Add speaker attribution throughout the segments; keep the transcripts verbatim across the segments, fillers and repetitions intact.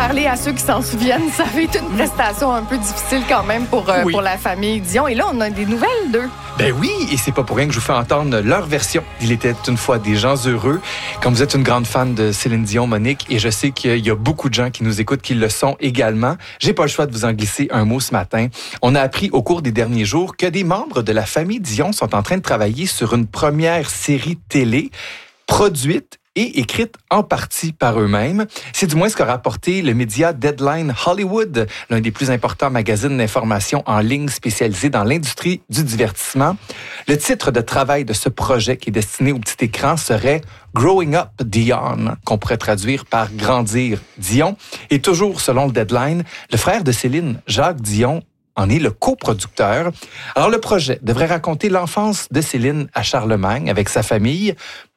Speaker 1: parler à ceux qui s'en souviennent. Ça avait été une prestation un peu difficile quand même pour, euh,
Speaker 2: oui.
Speaker 1: pour la famille Dion. Et là, on a des nouvelles d'eux.
Speaker 2: Ben oui, et c'est pas pour rien que je vous fais entendre leur version. Il était une fois des gens heureux. Comme vous êtes une grande fan de Céline Dion, Monique, et je sais qu'il y a beaucoup de gens qui nous écoutent qui le sont également, j'ai pas le choix de vous en glisser un mot ce matin. On a appris au cours des derniers jours que des membres de la famille Dion sont en train de travailler sur une première série télé produite et écrite en partie par eux-mêmes. C'est du moins ce qu'a rapporté le média Deadline Hollywood, l'un des plus importants magazines d'information en ligne spécialisé dans l'industrie du divertissement. Le titre de travail de ce projet qui est destiné au petit écran serait Growing Up Dion, qu'on pourrait traduire par Grandir Dion. Et toujours selon le Deadline, le frère de Céline, Jacques Dion, en est le coproducteur. Alors le projet devrait raconter l'enfance de Céline à Charlemagne avec sa famille.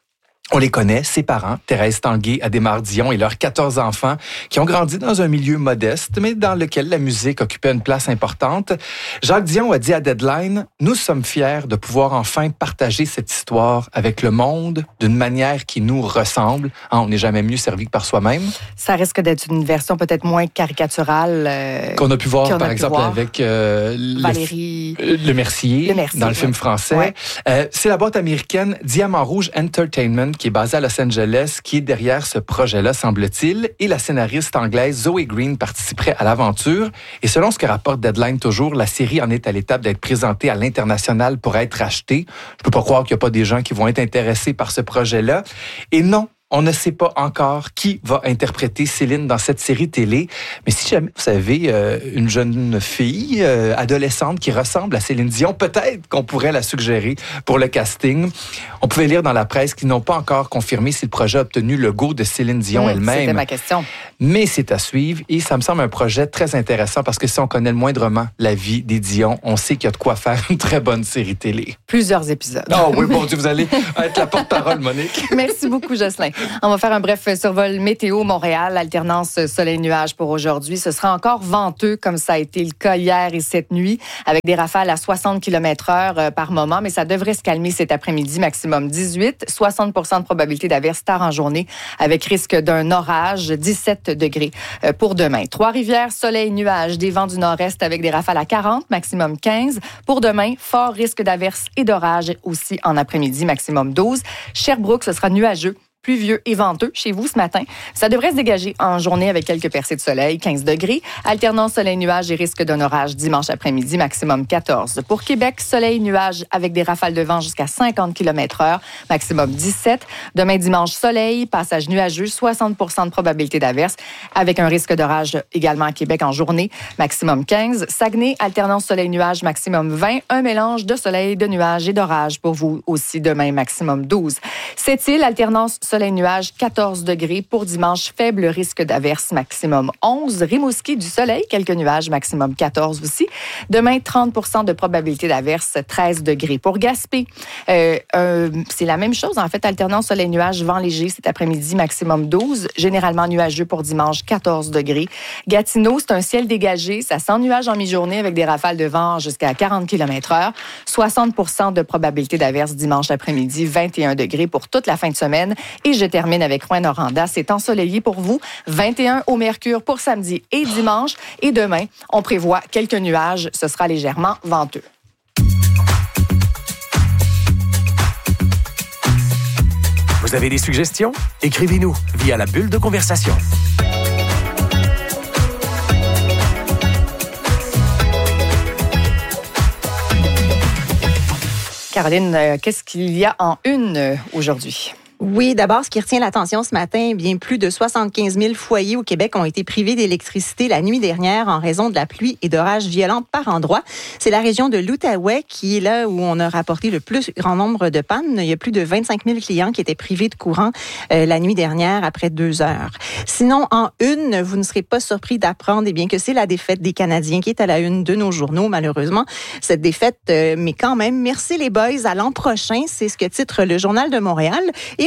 Speaker 2: On les connaît, ses parents, Thérèse Tanguay, Adhémar Dion et leurs quatorze enfants qui ont grandi dans un milieu modeste, mais dans lequel la musique occupait une place importante. Jacques Dion a dit à Deadline, « Nous sommes fiers de pouvoir enfin partager cette histoire avec le monde d'une manière qui nous ressemble. Hein, » On n'est jamais mieux servi que par soi-même.
Speaker 1: Ça risque d'être une version peut-être moins caricaturale. Euh,
Speaker 2: qu'on a pu voir, par
Speaker 1: pu
Speaker 2: exemple,
Speaker 1: voir.
Speaker 2: avec euh,
Speaker 1: Valérie...
Speaker 2: Le, le Mercier,
Speaker 1: le Mercier
Speaker 2: dans le
Speaker 1: ouais.
Speaker 2: film français.
Speaker 1: Ouais.
Speaker 2: Euh, c'est la boîte américaine Diamant Rouge Entertainment qui est basée à Los Angeles, qui est derrière ce projet-là, semble-t-il. Et la scénariste anglaise Zoe Green participerait à l'aventure. Et selon ce que rapporte Deadline toujours, la série en est à l'étape d'être présentée à l'international pour être achetée. Je peux pas croire qu'il n'y a pas des gens qui vont être intéressés par ce projet-là. Et non, on ne sait pas encore qui va interpréter Céline dans cette série télé. Mais si jamais vous avez euh, une jeune fille, euh, adolescente, qui ressemble à Céline Dion, peut-être qu'on pourrait la suggérer pour le casting. On pouvait lire dans la presse qu'ils n'ont pas encore confirmé si le projet a obtenu le go de Céline Dion
Speaker 1: mmh,
Speaker 2: elle-même.
Speaker 1: C'était ma question.
Speaker 2: Mais c'est à suivre et ça me semble un projet très intéressant parce que si on connaît le moindrement la vie des Dion, on sait qu'il y a de quoi faire une très bonne série télé.
Speaker 1: Plusieurs épisodes.
Speaker 2: Oh oui, bon Dieu, vous allez être la porte-parole, Monique.
Speaker 1: Merci beaucoup, Jocelyn. On va faire un bref survol météo Montréal, alternance soleil-nuage pour aujourd'hui. Ce sera encore venteux comme ça a été le cas hier et cette nuit, avec des rafales à soixante kilomètres heure par moment, mais ça devrait se calmer cet après-midi, maximum dix-huit, soixante pour cent de probabilité d'averse tard en journée, avec risque d'un orage, dix-sept degrés pour demain. Trois-Rivières, soleil-nuage, des vents du nord-est avec des rafales à quarante, maximum quinze. Pour demain, fort risque d'averse et d'orage aussi en après-midi, maximum douze. Sherbrooke, ce sera nuageux, pluvieux et venteux chez vous ce matin. Ça devrait se dégager en journée avec quelques percées de soleil, quinze degrés. Alternance soleil-nuage et risque d'un orage dimanche après-midi, maximum quatorze. Pour Québec, soleil-nuage avec des rafales de vent jusqu'à cinquante kilomètres heure, maximum dix-sept. Demain dimanche, soleil, passage nuageux, soixante pour cent de probabilité d'averse, avec un risque d'orage également à Québec en journée, maximum quinze. Saguenay, alternance soleil-nuage, maximum vingt. Un mélange de soleil, de nuages et d'orage pour vous aussi demain, maximum douze. Sept-Îles, alternance soleil-nuage, quatorze degrés. Pour dimanche, faible risque d'averse, maximum onze. Rimouski, du soleil, quelques nuages, maximum quatorze aussi. Demain, trente pour cent de probabilité d'averse, treize degrés. Pour Gaspé, euh, euh, c'est la même chose. En fait, alternance soleil-nuage, vent léger cet après-midi, maximum douze. Généralement nuageux pour dimanche, quatorze degrés. Gatineau, c'est un ciel dégagé. Ça sent nuage en mi-journée avec des rafales de vent jusqu'à quarante kilomètres heure. soixante pour cent de probabilité d'averse dimanche après-midi, vingt et un degrés pour toute la fin de semaine. Et je termine avec Rouyn-Noranda. C'est ensoleillé pour vous. vingt et un au mercure pour samedi et dimanche. Et demain, on prévoit quelques nuages. Ce sera légèrement venteux.
Speaker 3: Vous avez des suggestions? Écrivez-nous via la bulle de conversation.
Speaker 1: Caroline, euh, qu'est-ce qu'il y a en une euh, aujourd'hui?
Speaker 4: Oui, d'abord, ce qui retient l'attention ce matin, bien plus de soixante-quinze mille foyers au Québec ont été privés d'électricité la nuit dernière en raison de la pluie et d'orages violents par endroits. C'est la région de l'Outaouais qui est là où on a rapporté le plus grand nombre de pannes. Il y a plus de vingt-cinq mille clients qui étaient privés de courant euh, la nuit dernière après deux heures. Sinon, en une, vous ne serez pas surpris d'apprendre eh bien, que c'est la défaite des Canadiens qui est à la une de nos journaux, malheureusement. Cette défaite, euh, mais quand même, merci les boys, à l'an prochain, c'est ce que titre le Journal de Montréal. Et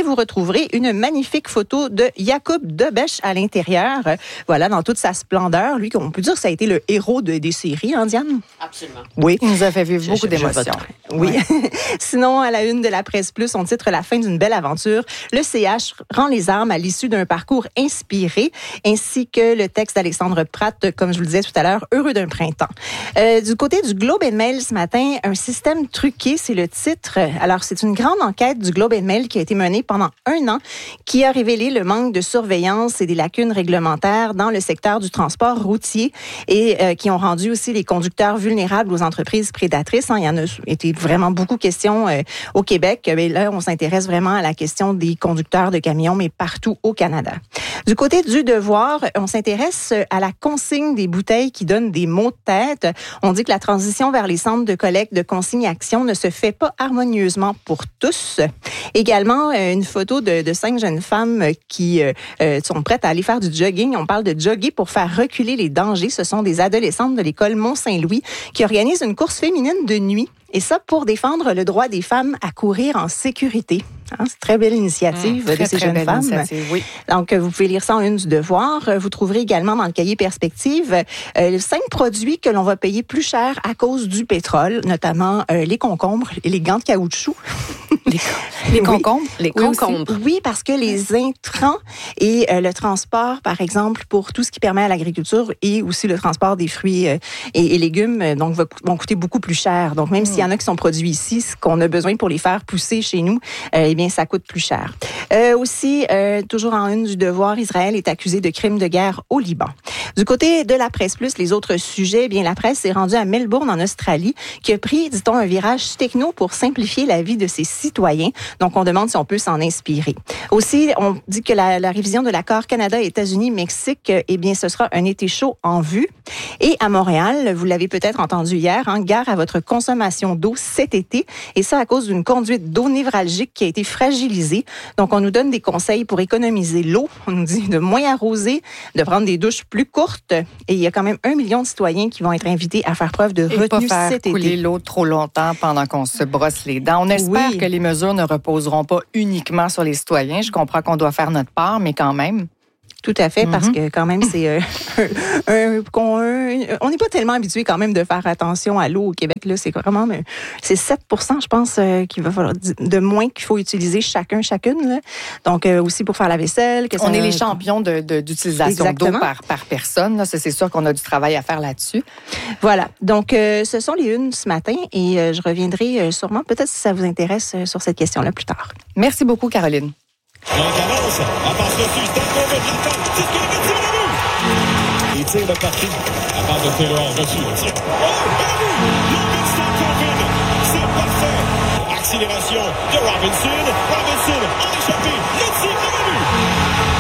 Speaker 4: vous retrouverez une magnifique photo de Jacob Dobeš à l'intérieur. Voilà, dans toute sa splendeur. Lui, on peut dire que ça a été le héros de, des séries, hein, Diane?
Speaker 5: Absolument.
Speaker 4: Oui.
Speaker 1: Il nous a fait vivre beaucoup
Speaker 5: je, je,
Speaker 1: d'émotions.
Speaker 4: Je oui. Ouais. Sinon, à la une de la Presse Plus, on titre « La fin d'une belle aventure ». Le C H rend les armes à l'issue d'un parcours inspiré, ainsi que le texte d'Alexandre Pratt, comme je vous le disais tout à l'heure, « Heureux d'un printemps ». Euh, du côté du Globe and Mail ce matin, un système truqué, c'est le titre. Alors, c'est une grande enquête du Globe and Mail qui a été menée pendant un an, qui a révélé le manque de surveillance et des lacunes réglementaires dans le secteur du transport routier et euh, qui ont rendu aussi les conducteurs vulnérables aux entreprises prédatrices. Hein. Il y en a été vraiment beaucoup question euh, au Québec, mais là, on s'intéresse vraiment à la question des conducteurs de camions, mais partout au Canada. Du côté du Devoir, on s'intéresse à la consigne des bouteilles qui donnent des maux de tête. On dit que la transition vers les centres de collecte de consigne-action ne se fait pas harmonieusement pour tous. Également, une photo de, de cinq jeunes femmes qui euh, sont prêtes à aller faire du jogging. On parle de jogger pour faire reculer les dangers. Ce sont des adolescentes de l'école Mont-Saint-Louis qui organisent une course féminine de nuit. Et ça, pour défendre le droit des femmes à courir en sécurité. Hein, c'est une très belle initiative mmh, très, de ces jeunes femmes.
Speaker 1: Oui.
Speaker 4: Donc, vous pouvez lire ça en une du Devoir. Vous trouverez également dans le cahier Perspective euh, cinq produits que l'on va payer plus cher à cause du pétrole, notamment euh, les concombres et les gants de caoutchouc.
Speaker 1: Les, les concombres?
Speaker 5: Oui, les concombres.
Speaker 4: Oui, oui, parce que les intrants et euh, le transport, par exemple, pour tout ce qui permet à l'agriculture et aussi le transport des fruits euh, et, et légumes, euh, donc, va, vont coûter beaucoup plus cher. Donc, même mmh. s'il y en a qui sont produits ici, ce qu'on a besoin pour les faire pousser chez nous, euh, eh bien, ça coûte plus cher. Euh, aussi, euh, toujours en une du Devoir, Israël est accusé de crimes de guerre au Liban. Du côté de la Presse Plus, les autres sujets, eh bien, la presse est rendue à Melbourne, en Australie, qui a pris, dit-on, un virage techno pour simplifier la vie de ses citoyens. Donc, on demande si on peut s'en inspirer. Aussi, on dit que la, la révision de l'accord Canada-États-Unis-Mexique, eh bien, ce sera un été chaud en vue. Et à Montréal, vous l'avez peut-être entendu hier, hein, gare à votre consommation d'eau cet été. Et ça à cause d'une conduite d'eau névralgique qui a été fragilisée. Donc, on nous donne des conseils pour économiser l'eau. On nous dit de moins arroser, de prendre des douches plus courtes. Et il y a quand même un million de citoyens qui vont être invités à faire preuve de
Speaker 1: et
Speaker 4: retenue
Speaker 1: pas faire
Speaker 4: cet
Speaker 1: couler
Speaker 4: été.
Speaker 1: l'eau trop longtemps pendant qu'on se brosse les dents. On espère
Speaker 4: Oui.
Speaker 1: que les mesures ne reposeront pas uniquement sur les citoyens. Je comprends qu'on doit faire notre part, mais quand même.
Speaker 4: Tout à fait,
Speaker 1: Mm-hmm.
Speaker 4: parce que quand même, c'est euh, un, un, un, on n'est pas tellement habitué quand même de faire attention à l'eau au Québec. Là, c'est vraiment, c'est sept pour cent, je pense, euh, qu'il va falloir de moins qu'il faut utiliser chacun, chacune. Là. Donc euh, aussi pour faire la vaisselle. Que
Speaker 1: on
Speaker 4: ça,
Speaker 1: est les champions de, de, d'utilisation d'eau par, par personne. Là. Ça, c'est sûr qu'on a du travail à faire là-dessus.
Speaker 4: Voilà. Donc, euh, ce sont les unes ce matin et euh, je reviendrai euh, sûrement, peut-être si ça vous intéresse, euh, sur cette question-là plus tard.
Speaker 1: Merci beaucoup, Caroline.
Speaker 6: L'incarence, elle passe dessus, c'est un mauvais de l'attente. C'est ce qu'il a tiré le but. Il tire le parti. À part de Taylor, reçu le tir. Oh, ben oui! Livingston Covid, c'est parfait. Accélération de Robinson. Robinson en échappé. Le tir de but.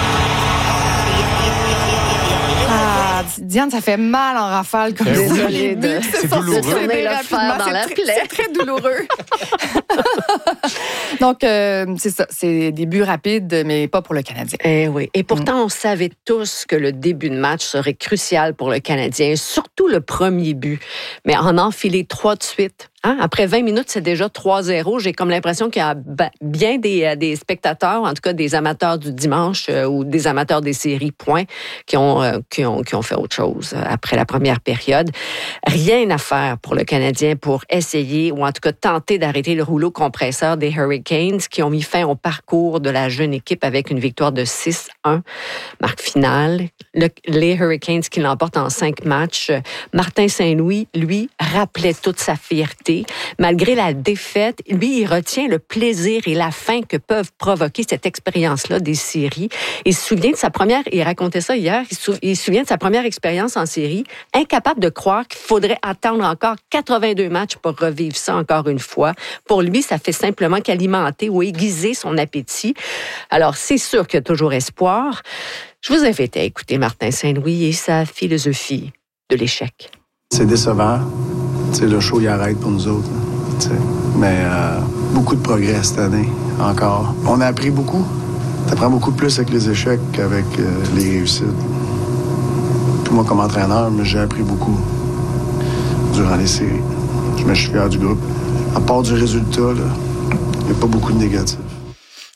Speaker 1: Ah, Diane, ça fait mal en rafale comme ça.
Speaker 5: Désolée de
Speaker 2: C'est douloureux.
Speaker 5: tourner le fer dans la
Speaker 1: C'est
Speaker 5: plaie.
Speaker 1: très, c'est très douloureux. Donc, euh, c'est ça. C'est des buts rapides, mais pas pour le Canadien.
Speaker 5: Eh oui. Et pourtant, mm. on savait tous que le début de match serait crucial pour le Canadien, surtout le premier but. Mais en enfiler trois de suite, hein? Après vingt minutes, c'est déjà trois zéro. J'ai comme l'impression qu'il y a bien des, des spectateurs, en tout cas des amateurs du dimanche euh, ou des amateurs des séries, point, qui ont, euh, qui ont, qui ont fait autre chose après la première période. Rien à faire pour le Canadien pour essayer, ou en tout cas tenter d'arrêter le rouleau compresseur des Hurricanes qui ont mis fin au parcours de la jeune équipe avec une victoire de six un. Marque finale. Le, les Hurricanes qui l'emportent en cinq matchs. Martin Saint-Louis, lui, rappelait toute sa fierté. Malgré la défaite, lui, il retient le plaisir et la faim que peuvent provoquer cette expérience-là des séries. Il se souvient de sa première, il racontait ça hier, il se, il se souvient de sa première expérience en série, incapable de croire qu'il faudrait attendre encore quatre-vingt-deux matchs pour revivre ça encore une fois. Pour lui, ça fait simplement qu'alimenter ou aiguiser son appétit. Alors, c'est sûr qu'il y a toujours espoir. Je vous invite à écouter Martin Saint-Louis et sa philosophie de l'échec.
Speaker 7: C'est décevant. T'sais, le show, il arrête pour nous autres. T'sais. Mais euh, beaucoup de progrès cette année, encore. On a appris beaucoup. T'apprends beaucoup plus avec les échecs qu'avec euh, les réussites. Puis moi, comme entraîneur, j'ai appris beaucoup durant les séries. Je me suis fier du groupe. À part du résultat, il n'y a pas beaucoup de négatifs.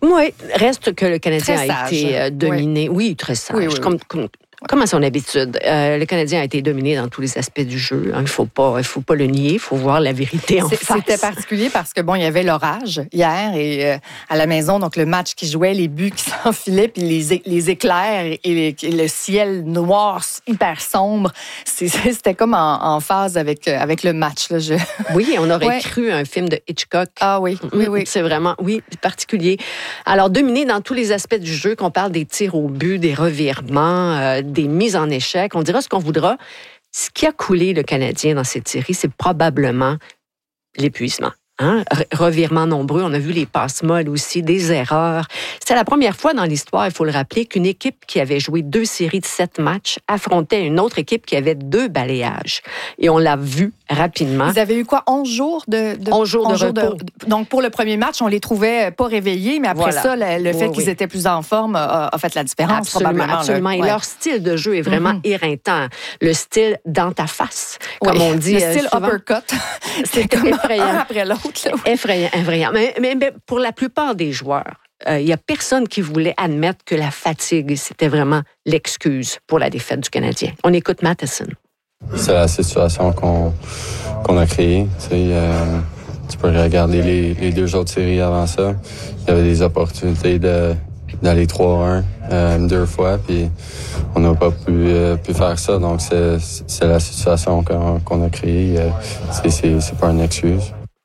Speaker 5: Oui, reste que le Canadien
Speaker 1: Très
Speaker 5: a
Speaker 1: sage.
Speaker 5: été euh, dominé. Oui, oui très sage.
Speaker 1: Oui, oui, oui.
Speaker 5: Comme, comme, comme à son habitude. Euh, le Canadien a été dominé dans tous les aspects du jeu. Il ne faut pas, il faut pas le nier. Il faut voir la vérité en
Speaker 1: C'est-
Speaker 5: face.
Speaker 1: C'était particulier parce que, bon, il y avait l'orage hier et euh, à la maison, donc le match qui jouait, les buts qui s'enfilaient, puis les, é- les éclairs et, les- et le ciel noir hyper sombre. C'est- C'était comme en, en phase avec, euh, avec le match. Là. Je...
Speaker 5: Oui, on aurait
Speaker 1: Ouais.
Speaker 5: cru un film de Hitchcock.
Speaker 1: Ah oui, oui, oui.
Speaker 5: C'est vraiment, oui, particulier. Alors, dominé dans tous les aspects du jeu, qu'on parle des tirs au but, des revirements, euh, des mises en échec, on dira ce qu'on voudra. Ce qui a coulé le Canadien dans cette série, c'est probablement l'épuisement. Hein? Re- revirements nombreux, on a vu les passes molles aussi, des erreurs. C'était la première fois dans l'histoire, il faut le rappeler, qu'une équipe qui avait joué deux séries de sept matchs affrontait une autre équipe qui avait deux balayages. Et on l'a vu rapidement.
Speaker 1: Ils avaient eu quoi, onze jours de, de
Speaker 5: onze jours de repos.
Speaker 1: Donc, pour le premier match, on les trouvait pas réveillés, mais après
Speaker 5: Voilà.
Speaker 1: ça, le, le fait
Speaker 5: Oui,
Speaker 1: qu'ils
Speaker 5: oui.
Speaker 1: étaient plus en forme a, a fait la différence,
Speaker 5: Absolument,
Speaker 1: probablement.
Speaker 5: absolument.
Speaker 1: là.
Speaker 5: Et
Speaker 1: Ouais.
Speaker 5: leur style de jeu est vraiment
Speaker 1: Mhm.
Speaker 5: éreintant. Le style dans ta face, comme
Speaker 1: Oui.
Speaker 5: on dit.
Speaker 1: Le
Speaker 5: euh,
Speaker 1: style
Speaker 5: souvent.
Speaker 1: uppercut. C'est comme
Speaker 5: effrayant.
Speaker 1: un après l'autre. là.
Speaker 5: Effrayant, effrayant. Mais, mais- mais pour la plupart des joueurs, euh, il n'y a personne qui voulait admettre que la fatigue, c'était vraiment l'excuse pour la défaite du Canadien. On écoute Matheson.
Speaker 8: C'est la situation qu'on qu'on a créée. Tu sais, euh, tu peux regarder les, les deux autres séries avant ça. Il y avait des opportunités de d'aller trois un euh, deux fois, puis on n'a pas pu, euh, pu faire ça. Donc, c'est c'est la situation qu'on qu'on a créée. Euh, c'est- c'est c'est pas une excuse.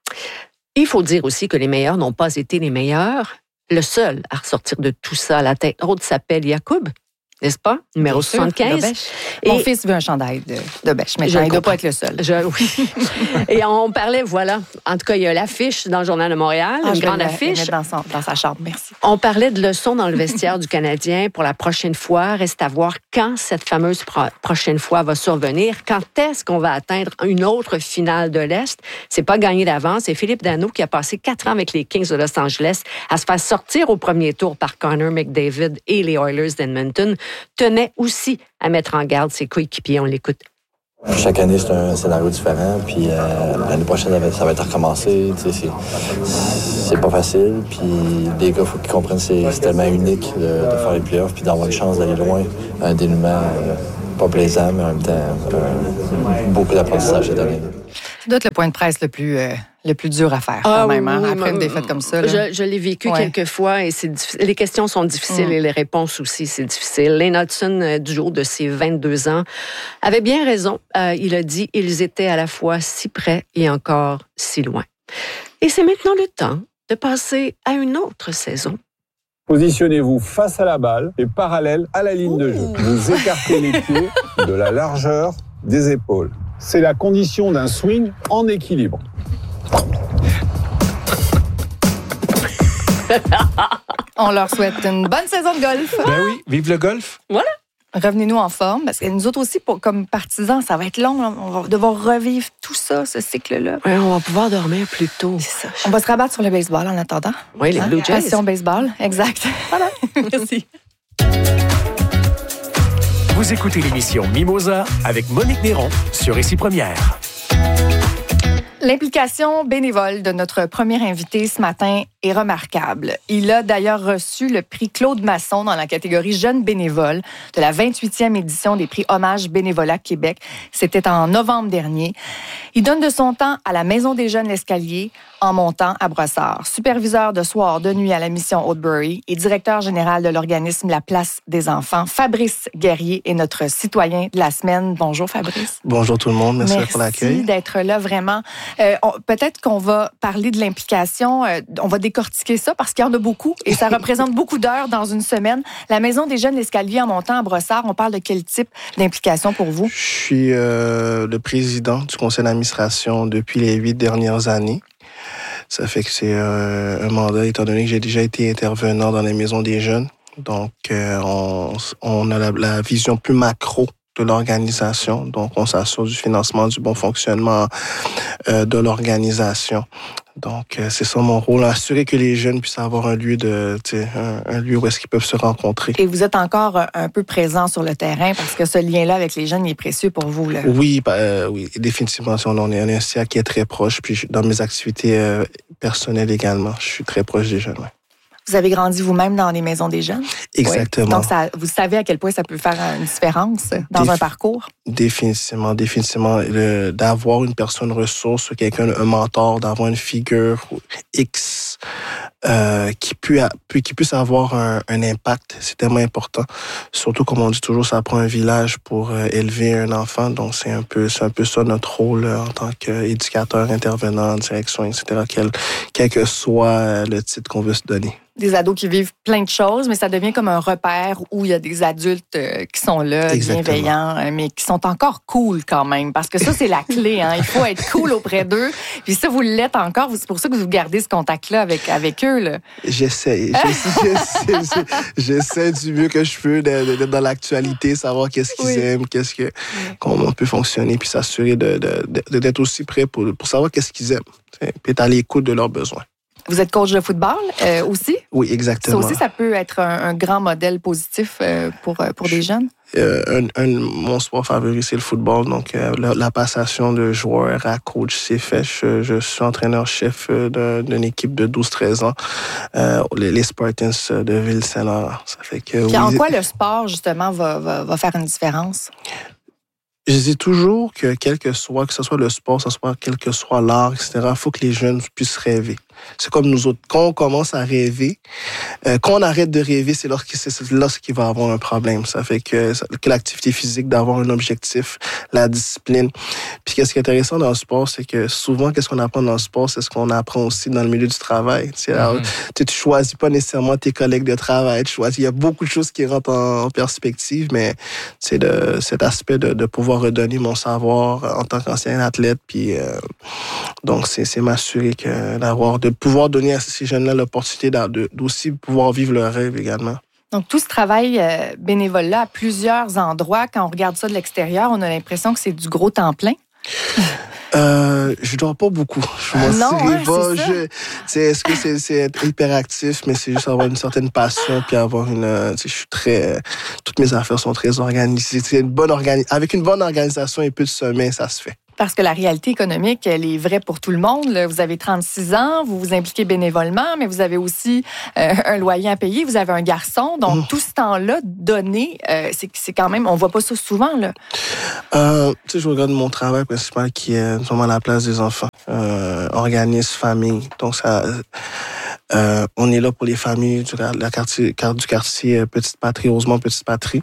Speaker 5: Il faut dire aussi que les meilleurs n'ont pas été les meilleurs. Le seul à ressortir de tout ça à la tête haute s'appelle Yacoub, n'est-ce pas? Numéro
Speaker 1: Bien sûr,
Speaker 5: soixante-quinze.
Speaker 1: Dobèche. Mon
Speaker 5: Et-
Speaker 1: fils veut un chandail de, de bêche, mais
Speaker 5: Je
Speaker 1: il ne
Speaker 5: le
Speaker 1: doit
Speaker 5: comprends.
Speaker 1: pas être le seul.
Speaker 5: Je- oui. Et on parlait, voilà, en tout cas, il y a l'affiche dans le Journal de Montréal,
Speaker 1: Ah,
Speaker 5: une
Speaker 1: je vais
Speaker 5: grande
Speaker 1: la- la
Speaker 5: affiche.
Speaker 1: mettre dans, son- dans sa chambre, merci.
Speaker 5: On parlait de leçons dans le vestiaire du Canadien pour la prochaine fois. Reste à voir quand cette fameuse pro- prochaine fois va survenir. Quand est-ce qu'on va atteindre une autre finale de l'Est? C'est pas gagné d'avance. C'est Philippe Danault qui a passé quatre ans avec les Kings de Los Angeles à se faire sortir au premier tour par Connor McDavid et les Oilers d'Edmonton. Tenait aussi à mettre en garde ses coéquipiers. On l'écoute.
Speaker 9: Chaque année, c'est un scénario différent. Puis euh, l'année prochaine, ça va, ça va être recommencé. Tu sais, c'est, c'est pas facile. Puis les gars, il faut qu'ils comprennent que c'est, c'est tellement unique de, de faire les playoffs puis d'avoir une chance d'aller loin. Un dénouement euh, pas plaisant, mais en même temps, euh, beaucoup d'apprentissage cette année.
Speaker 1: Ça doit être le point de presse le plus, euh, le plus dur à faire, quand même, hein,
Speaker 5: oui,
Speaker 1: après
Speaker 5: oui,
Speaker 1: une
Speaker 5: oui.
Speaker 1: défaite comme ça. là.
Speaker 5: Je, je l'ai vécu
Speaker 1: Ouais.
Speaker 5: quelques fois et c'est diffi- les questions sont difficiles
Speaker 1: Mm.
Speaker 5: et les réponses aussi, c'est difficile. Lane Hudson, euh, du jour de ses vingt-deux ans, avait bien raison. Euh, il a dit ils étaient à la fois si près et encore si loin. Et c'est maintenant le temps de passer à une autre saison.
Speaker 10: Positionnez-vous face à la balle et parallèle à la ligne de jeu. Vous écartez les pieds de la largeur des épaules. C'est la condition d'un swing en équilibre.
Speaker 1: On leur souhaite une bonne saison de golf.
Speaker 2: Ben oui, vive le golf.
Speaker 1: Revenez-nous en forme, parce que nous autres aussi, pour, comme partisans, ça va être long. là. On va devoir revivre tout ça, ce cycle-là.
Speaker 5: Ouais, on va pouvoir dormir plus tôt.
Speaker 1: C'est ça. On va se rabattre sur le baseball en attendant.
Speaker 5: Oui, les
Speaker 1: Hein?
Speaker 5: Blue Jays.
Speaker 1: Passion baseball, exact. Voilà. Merci.
Speaker 3: Vous écoutez l'émission Mimosa avec Monique Néron sur Ici Première.
Speaker 1: L'implication bénévole de notre premier invité ce matin est remarquable. Il a d'ailleurs reçu le prix Claude Masson dans la catégorie Jeunes bénévoles de la vingt-huitième édition des prix Hommage Bénévolat Québec. C'était en novembre dernier. Il donne de son temps à la Maison des Jeunes L'Escalier en montant à Brossard. Superviseur de soir, de nuit à la mission Hautbury et directeur général de l'organisme La Place des Enfants, Fabrice Guerrier est notre citoyen de la semaine. Bonjour Fabrice.
Speaker 11: Bonjour tout le monde, merci,
Speaker 1: Merci
Speaker 11: pour l'accueil.
Speaker 1: d'être là, vraiment. Euh, on- peut-être qu'on va parler de l'implication, euh, on va décortiquer ça parce qu'il y en a beaucoup et ça représente beaucoup d'heures dans une semaine. La Maison des Jeunes L'Escalier en montant à Brossard, on parle de quel type d'implication pour vous?
Speaker 11: Je suis euh, le président du conseil d'administration depuis les huit dernières années. Ça fait que c'est euh, un mandat, étant donné que j'ai déjà été intervenant dans les maisons des jeunes. Donc, euh, on, on a la, la vision plus macro de l'organisation. Donc, on s'assure du financement, du bon fonctionnement euh, de l'organisation. Donc, euh, c'est ça mon rôle, assurer que les jeunes puissent avoir un lieu de, tu sais, un, un lieu où est-ce qu'ils peuvent se rencontrer.
Speaker 1: Et vous êtes encore euh, un peu présent sur le terrain parce que ce lien-là avec les jeunes il est précieux pour vous. Là.
Speaker 11: Oui, bah, euh, oui, définitivement. On est un S C A qui est très proche. Puis, je- dans mes activités euh, personnelles également, je suis très proche des jeunes. Ouais.
Speaker 1: Vous avez grandi vous-même dans les maisons des jeunes?
Speaker 11: Exactement.
Speaker 1: Oui. Donc, ça, vous savez à quel point ça peut faire une différence dans Déf- un parcours?
Speaker 11: Définitivement, définitivement. Le, d'avoir une personne ressource, quelqu'un, un mentor, d'avoir une figure X euh, qui, puisse, qui puisse avoir un, un impact, c'est tellement important. Surtout, comme on dit toujours, ça prend un village pour euh, élever un enfant. Donc, c'est un peu, c'est un peu ça notre rôle euh, en tant qu'éducateur, intervenant, direction, et cetera, quel, quel que soit le titre qu'on veut se donner.
Speaker 1: Des ados qui vivent plein de choses, mais ça devient comme un repère où il y a des adultes qui sont là, Exactement. bienveillants, mais qui sont encore cool quand même. Parce que ça, c'est la clé. Hein? Il faut être cool auprès d'eux. Puis ça, vous l'êtes encore. C'est pour ça que vous gardez ce contact-là avec, avec eux. Là.
Speaker 11: J'essaie. J'essaie, j'essaie, j'essaie du mieux que je peux d'être dans l'actualité, savoir qu'est-ce qu'ils oui. aiment, qu'est-ce que, comment on peut fonctionner, puis s'assurer de, de, de, d'être aussi prêt pour, pour savoir qu'est-ce qu'ils aiment. Puis être à l'écoute de leurs besoins.
Speaker 1: Vous êtes coach de football euh, aussi?
Speaker 11: Oui, exactement.
Speaker 1: Ça aussi, ça peut être un, un grand modèle positif euh, pour, pour des jeunes?
Speaker 11: Euh, un, un, mon sport favori, c'est le football. Donc, euh, la, la passation de joueur à coach, c'est fait. Je, je suis entraîneur-chef d'un, d'une équipe de douze treize ans, euh, les, les Spartans de Ville-Saint-Laurent. Ça fait que,
Speaker 1: Puis
Speaker 11: oui,
Speaker 1: en quoi le sport, justement, va, va, va faire une différence?
Speaker 11: Je dis toujours que quel que soit, que ce soit le sport, que ce soit quel que soit l'art, et cetera, il faut que les jeunes puissent rêver. C'est comme nous autres. Quand on commence à rêver, euh, quand on arrête de rêver, c'est lorsqu'il, c'est lorsqu'il va avoir un problème. Ça fait que, que l'activité physique, d'avoir un objectif, la discipline. Puis qu'est-ce qui est intéressant dans le sport, c'est que souvent, qu'est-ce qu'on apprend dans le sport, c'est ce qu'on apprend aussi dans le milieu du travail. Tu alors, mm-hmm. tu ne choisis pas nécessairement tes collègues de travail. Tu choisis, il y a beaucoup de choses qui rentrent en, en perspective, mais c'est de, cet aspect de, de pouvoir redonner mon savoir en tant qu'ancien athlète. Puis, euh, donc, c'est, c'est m'assurer que d'avoir de pouvoir donner à ces jeunes-là l'opportunité de, d'aussi pouvoir vivre leur rêve également.
Speaker 1: Donc, tout ce travail euh, bénévole-là à plusieurs endroits, quand on regarde ça de l'extérieur, on a l'impression que c'est du gros temps plein.
Speaker 11: Euh, je dors pas beaucoup. Je m'en
Speaker 1: non,
Speaker 11: ouais,
Speaker 1: pas.
Speaker 11: C'est, je, c'est est-ce que c'est, c'est être hyperactif, mais c'est juste avoir une certaine passion puis avoir une. Tu sais, je suis très. Euh, toutes mes affaires sont très organisées. C'est une bonne organi- Avec une bonne organisation et peu de sommeil, ça se fait.
Speaker 1: Parce que la réalité économique, elle est vraie pour tout le monde. Là. Vous avez trente-six ans, vous vous impliquez bénévolement, mais vous avez aussi euh, un loyer à payer, vous avez un garçon. Donc, mmh. tout ce temps-là donné, euh, c'est, c'est quand même... On voit pas ça souvent, là.
Speaker 11: Euh, tu sais, je regarde mon travail principal qui est vraiment à la place des enfants. Euh, organisme, famille. Donc, ça... Euh, on est là pour les familles du, la quartier, du quartier Petite Patrie, Rosemont Petite Patrie.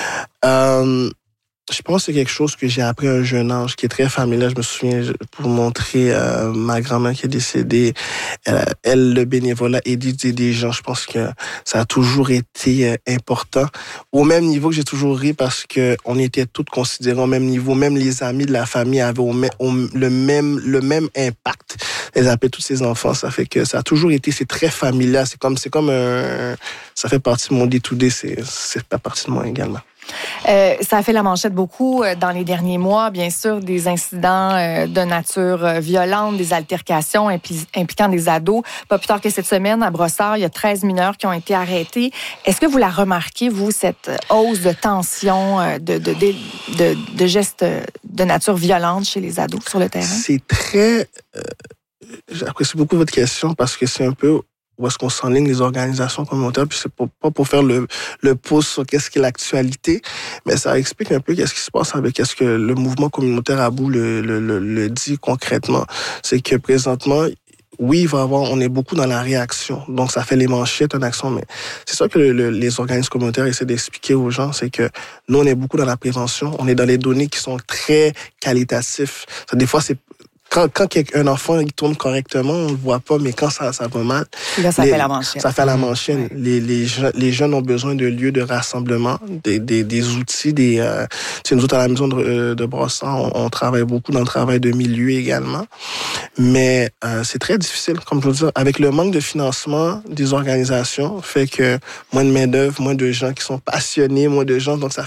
Speaker 11: Euh... Je pense que c'est quelque chose que j'ai appris à un jeune âge, qui est très familier. Je me souviens, pour montrer euh, ma grand-mère qui est décédée, elle, elle le bénévolat, aider des gens. Je pense que ça a toujours été euh, important. Au même niveau que j'ai toujours ri parce que on était tous considérés au même niveau. Même les amis de la famille avaient au, au, le même le même impact. Elles appelaient tous ces enfants. Ça fait que ça a toujours été, c'est très familial. C'est comme, c'est comme un, ça fait partie de mon day-to-day. C'est, c'est pas partie de moi également.
Speaker 1: Euh, ça a fait la manchette beaucoup dans les derniers mois, bien sûr, des incidents euh, de nature euh, violente, des altercations impli- impliquant des ados. Pas plus tard que cette semaine, à Brossard, il y a treize mineurs qui ont été arrêtés. Est-ce que vous la remarquez, vous, cette hausse de tension, euh, de, de, de, de, de gestes de nature violente chez les ados sur le terrain?
Speaker 11: C'est très... Euh, j'apprécie beaucoup votre question parce que c'est un peu... où est-ce qu'on s'enligne les organisations communautaires, puis c'est pour, pas pour faire le, le pouce sur qu'est-ce qui est l'actualité, mais ça explique un peu qu'est-ce qui se passe avec qu'est-ce que le mouvement communautaire à bout le, le, le, le dit concrètement. C'est que présentement, oui, il va y avoir, on est beaucoup dans la réaction, donc ça fait les manchettes en action, mais c'est ça que le, le, les organismes communautaires essaient d'expliquer aux gens, c'est que nous, on est beaucoup dans la prévention, on est dans les données qui sont très qualitatives. Ça, des fois, c'est Quand, quand un enfant il tourne correctement, on ne le voit pas, mais quand ça, ça va mal...
Speaker 1: Là, ça
Speaker 11: les,
Speaker 1: fait la manchette.
Speaker 11: Ça fait la manchette. Ouais. Les, les, les jeunes ont besoin de lieux de rassemblement, des, des, des outils. Des, euh, nous autres, à la maison de, de Brossard, on, on travaille beaucoup dans le travail de milieu également. Mais euh, c'est très difficile, comme je veux dire. Avec le manque de financement des organisations, fait que moins de main-d'œuvre, moins de gens qui sont passionnés, moins de gens. Donc, ça,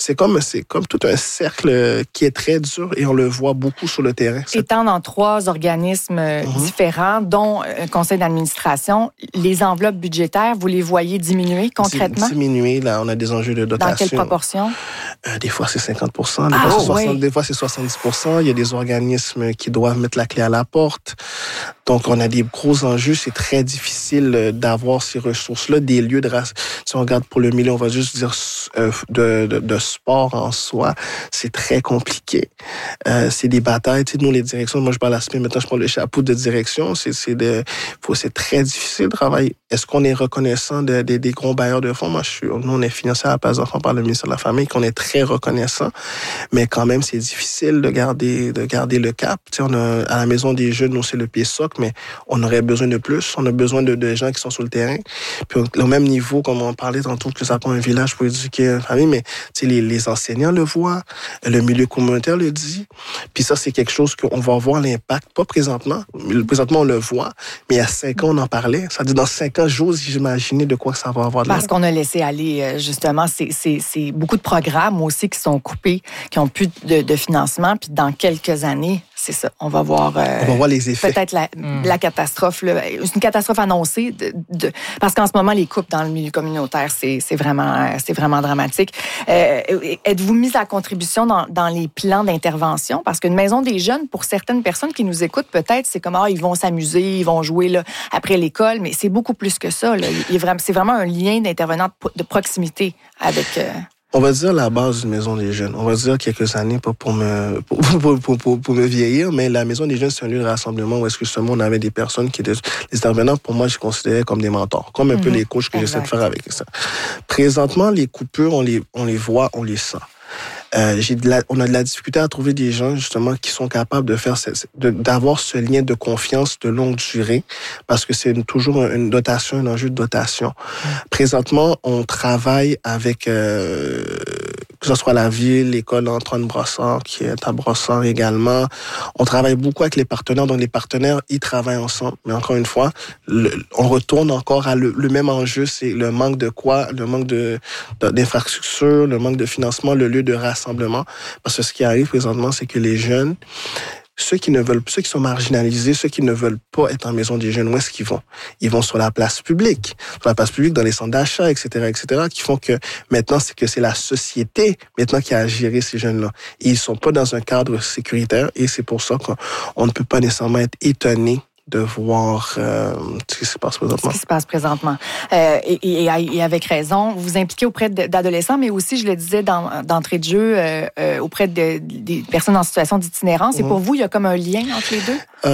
Speaker 11: c'est comme, c'est comme tout un cercle qui est très dur et on le voit beaucoup sur le terrain.
Speaker 1: Étant dans trois organismes mm-hmm. différents, dont un conseil d'administration, les enveloppes budgétaires, vous les voyez diminuer concrètement?
Speaker 11: Diminuer, là, on a des enjeux de dotation.
Speaker 1: Dans quelle proportion?
Speaker 11: Euh, des fois, c'est cinquante pour cent, des,
Speaker 1: ah,
Speaker 11: fois,
Speaker 1: oh,
Speaker 11: c'est soixante,
Speaker 1: oui.
Speaker 11: des fois, c'est soixante-dix pour cent. Il y a des organismes qui doivent mettre la clé à la porte. Donc, on a des gros enjeux. C'est très difficile d'avoir ces ressources-là, des lieux de race. Si on regarde pour le milieu, on va juste dire euh, de, de, de sport en soi, c'est très compliqué. Euh, c'est des batailles. Tu sais, nous, les directions, moi, je parle à ce maintenant, je prends le chapeau de direction. C'est, c'est, de, faut, c'est très difficile de travailler. Est-ce qu'on est reconnaissant de, de, des gros bailleurs de fonds? Moi, je suis, nous, on est financé à la place d'enfants par le ministère de la Famille, qu'on est très reconnaissant. Mais quand même, c'est difficile de garder, de garder le cap. Tu sais, on a, à la Maison des Jeunes, nous, c'est le pied socle, mais on aurait besoin de plus. On a besoin de, de gens qui sont sur le terrain. Puis, au même niveau, comme on parlait tantôt, que ça prend un village pour éduquer une famille, mais tu sais, les, les enseignants le voient, le milieu communautaire le dit. Puis ça, c'est quelque chose qu'on va voir l'impact, pas présentement. Présentement, on le voit, mais il y a cinq ans, on en parlait. Ça dit dans cinq ans, j'ose imaginer de quoi ça va avoir de
Speaker 1: Parce qu'on a laissé aller, justement, c'est, c'est, c'est beaucoup de programmes aussi qui sont coupés, qui n'ont plus de, de financement. Puis dans quelques années, c'est ça, on va voir, euh,
Speaker 11: on va voir les effets.
Speaker 1: Peut-être la, mm. la catastrophe. Là. C'est une catastrophe annoncée. De, de, parce qu'en ce moment, les coupes dans le milieu communautaire, c'est, c'est, vraiment, c'est vraiment dramatique. Euh, êtes-vous mis à contribution dans, dans les plans d'intervention? Parce qu'une maison des jeunes, pour certaines personnes qui nous écoutent, peut-être, c'est comme, ah, ils vont s'amuser, ils vont jouer là, après l'école, mais c'est beaucoup plus que ça. Là. Il est vraiment, c'est vraiment un lien d'intervenants de proximité avec... Euh...
Speaker 11: On va dire la base d'une maison des jeunes. On va dire quelques années, pas pour me, pour, pour, pour, pour, pour me vieillir, mais la maison des jeunes, c'est un lieu de rassemblement où est-ce que justement on avait des personnes qui étaient, les intervenants, pour moi, je considérais comme des mentors, comme un mm-hmm. peu les coachs que exact. J'essaie de faire avec ça. Présentement, les coupures, on les, on les voit, on les sent. Euh, j'ai de la, on a de la difficulté à trouver des gens justement qui sont capables de faire de, d'avoir ce lien de confiance de longue durée parce que c'est une, toujours une dotation, un enjeu de dotation. Mmh. Présentement, on travaille avec euh, que ce soit la ville, l'école Antoine Brossard qui est à Brossard également. On travaille beaucoup avec les partenaires, donc les partenaires ils travaillent ensemble. Mais encore une fois, le, on retourne encore à le, le même enjeu, c'est le manque de quoi, le manque de, de d'infrastructures, le manque de financement, le lieu de rassemblement. Parce que ce qui arrive présentement, c'est que les jeunes, ceux qui ne veulent, ceux qui sont marginalisés, ceux qui ne veulent pas être en maison des jeunes, où est-ce qu'ils vont? Ils vont sur la place publique, sur la place publique, dans les centres d'achat, et cetera, et cetera, qui font que maintenant, c'est que c'est la société, maintenant, qui a à gérer ces jeunes-là. Et ils sont pas dans un cadre sécuritaire, et c'est pour ça qu'on ne peut pas nécessairement être étonné de voir euh, ce qui se passe présentement.
Speaker 1: Ce qui se passe présentement. Euh, et, et, et avec raison, vous vous impliquez auprès d'adolescents, mais aussi, je le disais dans, d'entrée de jeu, euh, euh, auprès de, des personnes en situation d'itinérance. Et mmh. pour vous, il y a comme un lien entre les deux?
Speaker 11: Euh,